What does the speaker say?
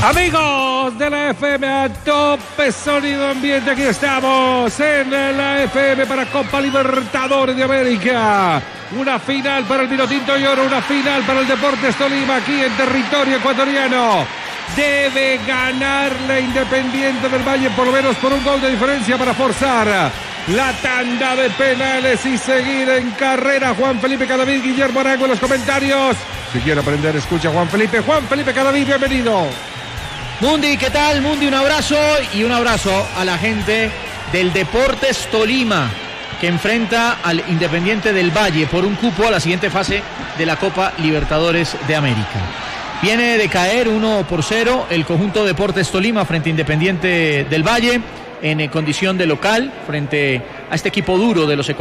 Amigos de la FM a tope sonido ambiente, aquí estamos en la FM para Copa Libertadores de América. Una final para el Vinotinto y Oro, una final para el Deportes Tolima aquí en territorio ecuatoriano. Debe ganar la Independiente del Valle por lo menos por un gol de diferencia para forzar la tanda de penales y seguir en carrera. Juan Felipe Cadavid, Guillermo Arango en los comentarios. Si quiere aprender, escucha Juan Felipe Cadavid, bienvenido. Mundi, ¿qué tal? Mundi, un abrazo y un abrazo a la gente del Deportes Tolima que enfrenta al Independiente del Valle por un cupo a la siguiente fase de la Copa Libertadores de América. Viene de caer 1-0 el conjunto Deportes Tolima frente a Independiente del Valle en condición de local frente a este equipo duro de los ecuatorianos.